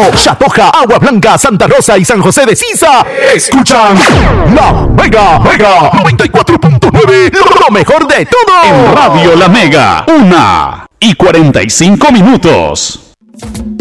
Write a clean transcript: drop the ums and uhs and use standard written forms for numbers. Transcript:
Chatoja, Agua Blanca, Santa Rosa y San José de Sisa escuchan La Mega 94.9, lo mejor de todo. En Radio La Mega, 1:45.